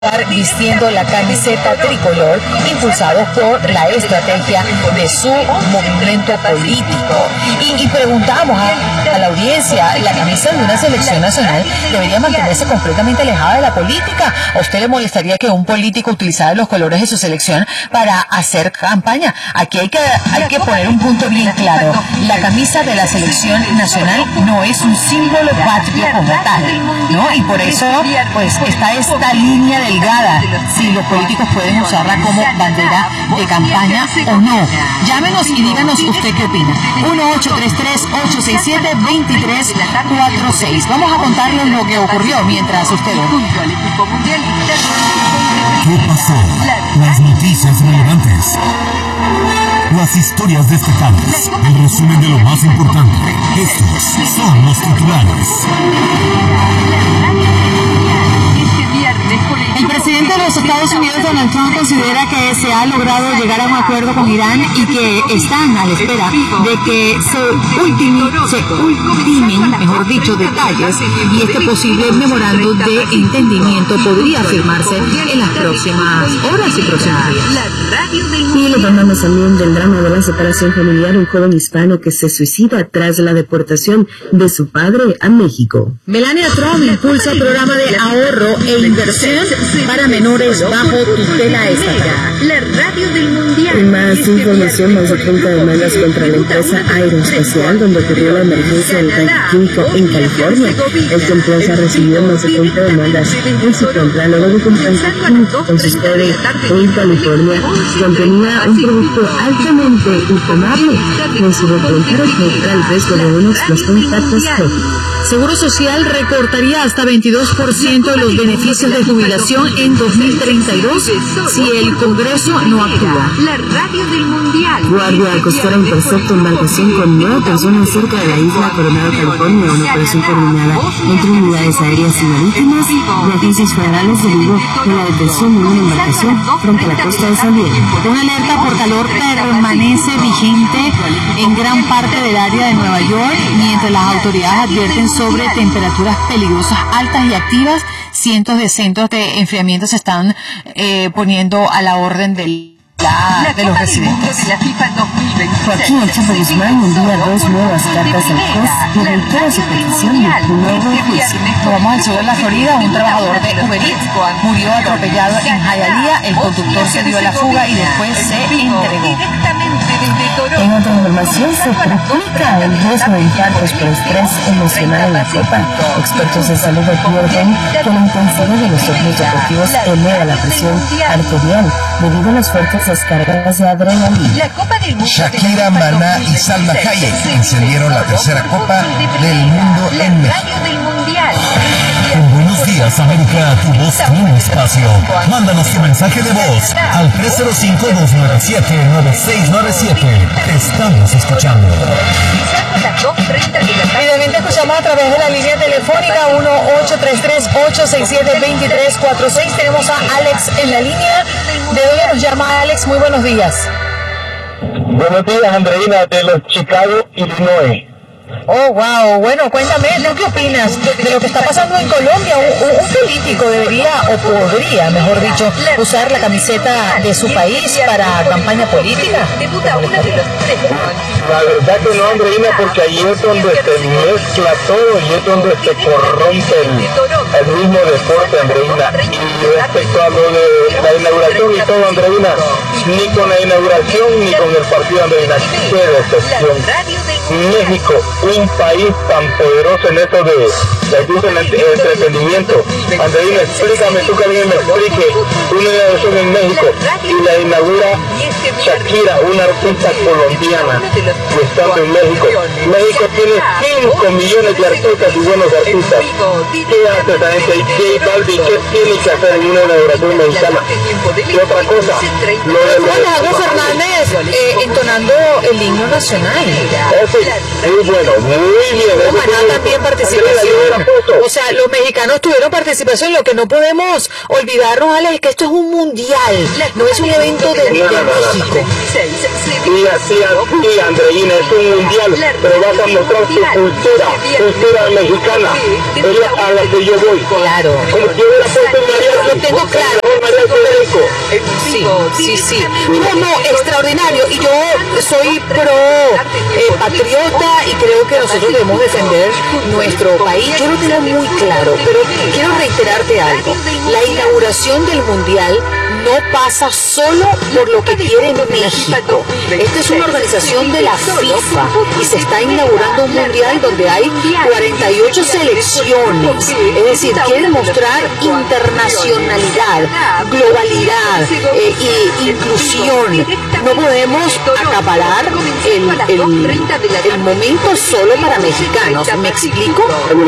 vistiendo la camiseta tricolor, impulsados por la estrategia de su movimiento político. Y preguntamos a la audiencia, ¿la camisa de una selección nacional debería mantenerse completamente alejada de la política? ¿A usted le molestaría que un político utilizara los colores de su selección para hacer campaña? Aquí hay que poner un punto bien claro. La camisa de la selección nacional no es un símbolo patrio como tal, ¿no? Y por eso, pues, está esta línea delgada, si los políticos pueden usarla como bandera de campaña o no. Llámenos y díganos usted qué opina. 1-833-867-2346. Vamos a contarles lo que ocurrió mientras usted ve. ¿Qué pasó? Las noticias relevantes. Las historias destacadas. El resumen de lo más importante. Estos son los titulares. El presidente de los Estados Unidos, Donald Trump, considera que se ha logrado llegar a un acuerdo con Irán y que están a la espera de que se ultimen, mejor dicho, detalles, y este posible memorando de entendimiento podría firmarse en las próximas horas y próximos días. Y le hablamos también del drama de la separación familiar, un joven hispano que se suicida tras la deportación de su padre a México. Melania Trump impulsa el programa de ahorro e inversión para menores bajo tutela estatal. La radio del mundial. En más información, más de 30 demandas contra la empresa aeroespacial, donde ocurrió la emergencia del tanque químico en California. Esta empresa recibió más de 30 demandas en su contra luego de que un tanque químico con su sede en California contenía un producto altamente inflamable que se reportó contra el riesgo de una explosión catastrófica. Seguro Social recortaría hasta 22% de los beneficios de jubilación en 2032 si el Congreso no actúa. La radio del mundial. Guardia costera intercepta embarcación con 9 personas cerca de la isla Coronado, California, una operación coordinada entre unidades aéreas y marítimas de agencias federales debido a la detección de una embarcación frente a la costa de San Diego. Una alerta por calor permanece vigente en gran parte del área de Nueva York, mientras las autoridades advierten sobre temperaturas peligrosas altas y activas. Cientos de centros de enfriamiento se están poniendo a la orden de los residentes. Joaquín El Chapo Guzmán envía 2 nuevas cartas al juez que reitera su petición de un nuevo juicio. Vamos al sur de la Florida. Un trabajador de Uber Eats murió atropellado en Hialeah. El conductor se dio a la fuga y después se entregó. En otra información, se triplica el riesgo de infartos por estrés emocional en la copa. Expertos de salud advierten que la intensidad de los torneos deportivos eleva la presión arterial debido a las fuertes descargas de adrenalina. Shakira, Maná y Salma Hayek encendieron la tercera Copa del Mundo en México. En Buenos Días, América, tu voz tiene un espacio. Mándanos tu mensaje de voz al 305-297-9697. Te estamos escuchando. Y también te escuchamos a través de la línea telefónica 1-833-867-2346. Tenemos a Alex en la línea. ¿De dónde nos llama Alex? Muy buenos días. Buenos días, Andreina, de los Chicago, Illinois. Oh, wow. Bueno, cuéntame, ¿tú qué opinas de lo que está pasando en Colombia? Un político debería, o podría, mejor dicho, usar la camiseta de su país para campaña política. La verdad que no, Andreina, porque ahí es donde se mezcla todo y es donde se corrompe el mismo deporte, Andreina. Y respecto a lo de la inauguración y todo, Andreina, ni con la inauguración ni con el partido, Andreina, qué decepción. México, un país tan poderoso en esto de entretenimiento. Andreina, explícame, tú que alguien me explique una inauguración en México y la inaugura Shakira, una artista colombiana, y estando en México. México tiene 5 millones de artistas y buenos artistas. ¿Qué hace esa gente? ¿Y J Balvin qué tiene que hacer en una inauguración mexicana? Y otra cosa, lo de Alejandro Fernández entonando el himno nacional. Muy bueno, muy bien. Maná también participación. O sea, los mexicanos tuvieron participación. Lo que no podemos olvidarnos, Alex, es que esto es un mundial, no es un evento de México. México. Y así, Andreina, es un mundial, pero vas a mostrar tu cultura mexicana, es a la que yo voy. Claro. Como yo hubiera puesto María, lo tengo claro. María Federico. Sí. No, extraordinario. Y yo soy pro patriota y creo que nosotros debemos defender nuestro país. Yo lo tengo muy claro, pero quiero reiterarte algo. La inauguración del mundial no pasa solo por lo que quiere México. Esta es una organización de la FIFA y se está inaugurando un mundial donde hay 48 selecciones. Es decir, quieren mostrar internacionalidad, globalidad e inclusión. No podemos acaparar el momento solo para mexicanos. ¿Me explico?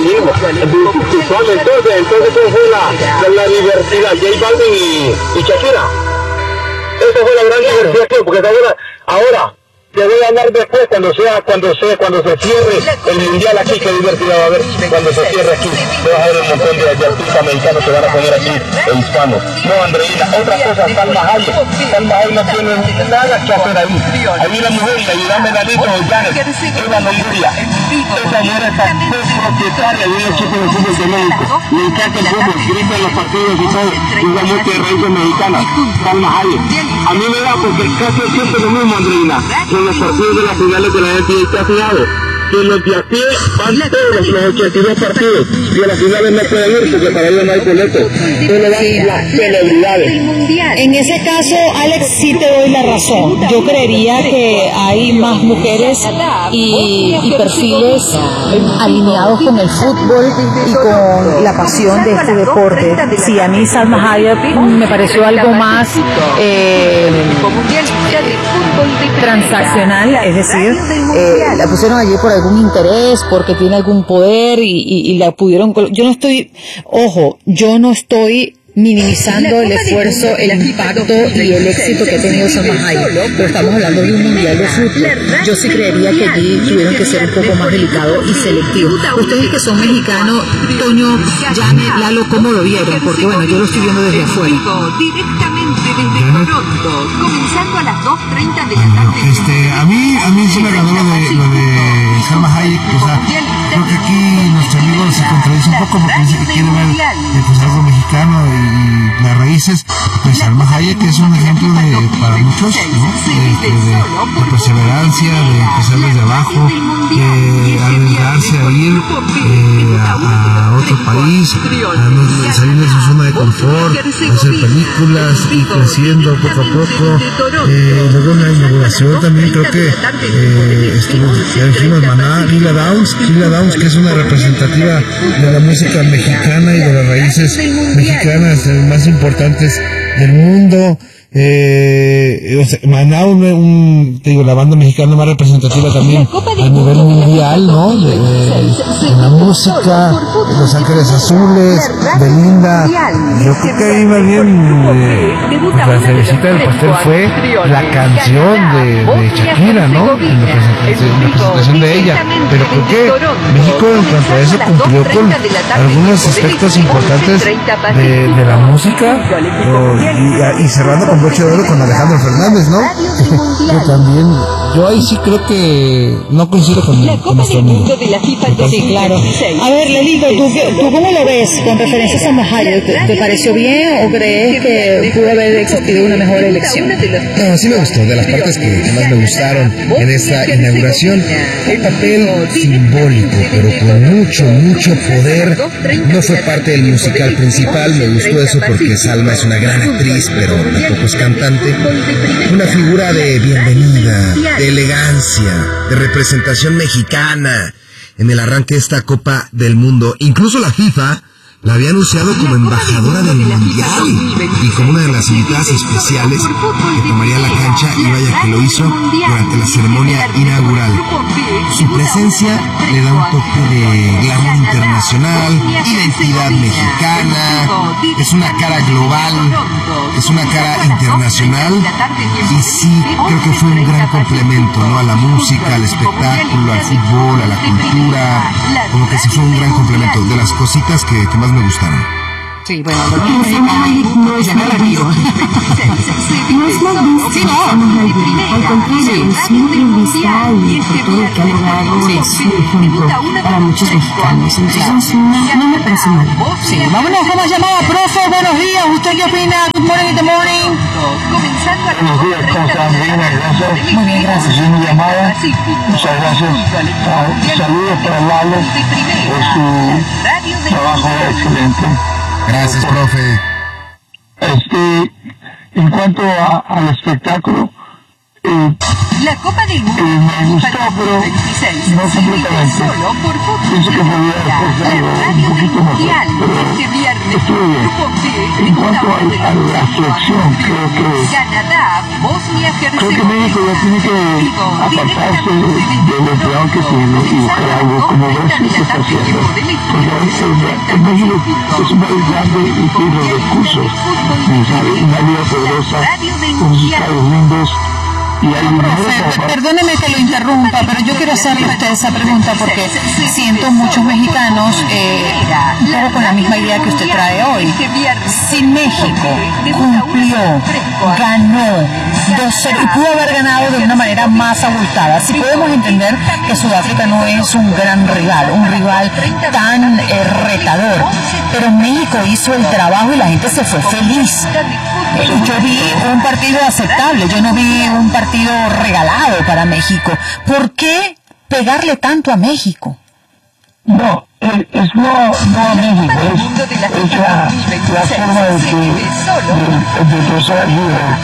Entonces fue la diversidad, J Balvin y Shakira. Eso fue la gran diversidad aquí, porque ahora te voy a hablar después cuando se cierre el mundial aquí, qué diversidad va a haber cuando se cierre aquí. Vas a ver un montón de artistas mexicanos que van a poner aquí, hispanos. No, Andreina, otra cosa, Salma Hayek no tiene nada que hacer ahí. Ahí la mujer, le ayudame Lalito, Janet, Eva Longoria. Esa mujer está propietaria de un equipo de fútbol de México. Le encanta el fútbol, grita en los partidos y todo, igualmente de raíces mexicanas. Salma Hayek. A mí me da porque casi siempre lo mismo, Andreina. Los partidos de las finales de la NBA, ¿te has fijado? Que los de a pie van todos los 82 partidos y a las finales no pueden ir porque para ellos no hay boleto. Solo van las celebridades. En ese caso, Alex, sí te doy la razón. Yo creería que hay más mujeres y perfiles alineados con el fútbol y con la pasión de este deporte. Sí, a mí Salma Hayek me pareció algo más transaccional, es decir, la pusieron allí por algún interés, porque tiene algún poder y la pudieron... Yo no estoy minimizando el esfuerzo, el impacto y el éxito que ha tenido Salma Hayek, pero estamos hablando de un mundial de fútbol. Yo sí creería que allí tuvieron que ser un poco más delicados y selectivos. Ustedes que son mexicanos, Toño, Janet, Lalo, ¿cómo lo vieron? Porque bueno, yo lo estoy viendo desde afuera. Directamente desde Toronto, comenzando a las 2:30 de la tarde. A mí sí me agradó lo de Salma Hayek, o sea, creo que aquí nuestro amigo se contradice un poco porque dice que quiere ver pues algo mexicano y las raíces. Pues Salma Hayek es un ejemplo para muchos, ¿no? De perseverancia, de empezar desde abajo, arriesgarse a ir a otro país, a salir de su zona de confort, a hacer películas y creciendo poco a poco. Luego en la inauguración también creo que estuvo Maná, Lila Downs, que es una representativa de la música mexicana y de las raíces mexicanas más importantes del mundo. Maná, la banda mexicana más representativa también a nivel mundial, ¿no? De la música, Los Ángeles Azules, Belinda. Yo creo que ahí más bien la cerecita del pastel fue la canción de Shakira, ¿no? En la presentación de ella. Pero creo que México en cuanto a eso cumplió con algunos aspectos importantes de la música y cerrando con broche de oro con Alejandro Fernández, ¿no? Que también, yo ahí sí creo que no coincido con nuestro amigo. Sí, claro. A ver, Lelito, ¿tú cómo lo ves con referencia a Salma Hayek? ¿Te pareció bien o crees que pudo haber existido una mejor elección? No, sí me gustó, de las partes que más me gustaron en esta inauguración, un papel simbólico, pero con mucho poder. No fue parte del musical principal, me gustó eso porque Salma es una gran actriz, pero tampoco es cantante. Una figura de bienvenida, de elegancia, de representación mexicana en el arranque de esta Copa del Mundo. Incluso la FIFA la había anunciado como embajadora del Mundial y como una de las invitadas especiales que tomaría la cancha, y vaya que lo hizo durante la ceremonia inaugural. Su presencia le da un toque de glamour internacional, identidad mexicana, es una cara global, es una cara internacional, y sí, creo que fue un gran complemento, ¿no? A la música, al espectáculo, al fútbol, a la cultura, como que sí fue un gran complemento, de las cositas que más me gustaron. Sí, bueno, lo que no es más bien contrario, siempre enviciado por todo lo que ha logrado el sinfónico para muchos mexicanos. Entonces, no me parece mal. Sí, vámonos con la llamada, profe. Buenos días. ¿Usted qué opina? Good morning, good morning. Buenos días, ¿cómo están? Bien, gracias. Muy bien, gracias. Recibí mi llamada. Muchas gracias. Saludos para Lalo por su trabajo excelente. Gracias, profe. En cuanto al espectáculo, La Copa del Mundo me gustó, pero no completamente. Pienso que podía haber algo un poquito mejor, pero estuvo bien. En cuanto a la selección, creo que México ya tiene que apartarse del empleado que tiene y buscar algo como ver si se está haciendo. Porque México es un país grande y tiene los recursos necesarios, una liga poderosa, unos estadios lindos. Profe, perdóneme que lo interrumpa, pero yo quiero hacerle a usted esa pregunta porque siento muchos mexicanos un poco con la misma idea que usted trae hoy. Si México cumplió, ganó 2-0 y pudo haber ganado de una manera más abultada, si podemos entender que Sudáfrica no es un gran rival, un rival tan retador, pero México hizo el trabajo y la gente se fue feliz. Yo vi un partido aceptable, yo no vi un partido regalado para México. ¿Por qué pegarle tanto a México? No, no a México, es la forma de ser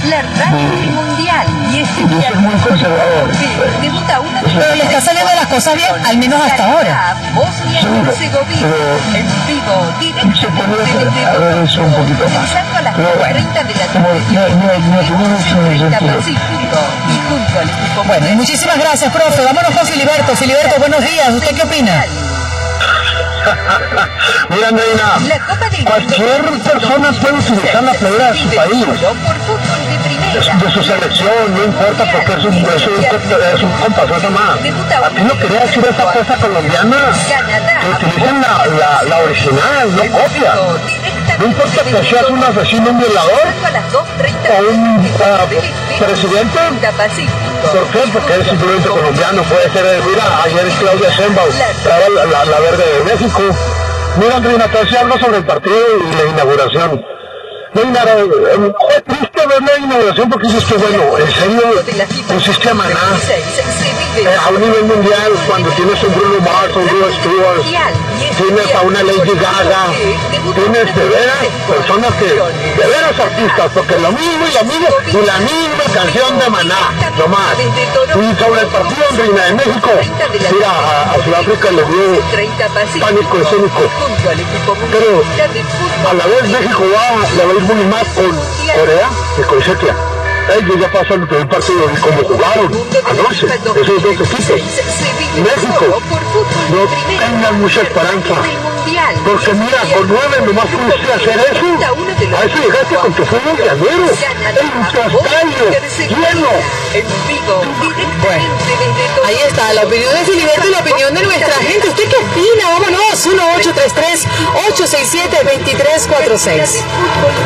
de ser muy conservador. Pero le está saliendo las cosas bien, al menos hasta ahora. Sí, pero se podría haber hecho un poquito más. Pero bueno, mi opinión es en el sentido. Bueno, y muchísimas gracias, profe. Vámonos con Filiberto. Filiberto, buenos días. ¿Usted qué opina? Mira, Andreina, cualquier persona puede utilizar la playera de su país, de su selección, no importa porque es un compatriota más. A ti no quería decir esa cosa colombiana, que utilicen la original, no copia. No importa que seas un asesino, un violador o un presidente. ¿Por qué? Porque es simplemente colombiano. Puede ser, mira, ayer Claudia Sheinbaum trae la verde de México. Mira, Andrina, te decía algo sobre el partido y la inauguración. Mira, fue triste ver la inauguración porque dices que, bueno, en serio, pusiste a Maná a un nivel mundial cuando tienes un Bruno Mars, un Rod Stewart, tienes a una Lady Gaga, tienes de veras personas que, de veras artistas, porque lo mismo y la misma canción de Maná, nomás. Y sobre el partido Andrina de México, mira, a Sudáfrica le dio pánico escénico, pero a la vez México le va a ir muy más con Corea que con Chequia. Ellos ya pasaron el primer partido y como jugaron anoche, esos dos equipos. México, no tengan mucha esperanza, porque mira, con 9 nomás pudiste hacer eso. A eso llegaste con tu fútbol llanero, en tu estadio, lleno. Bueno, ahí está la opinión de Filiberto y la opinión de nuestra gente. ¿Usted qué opina? Vámonos, 1833-867-2346.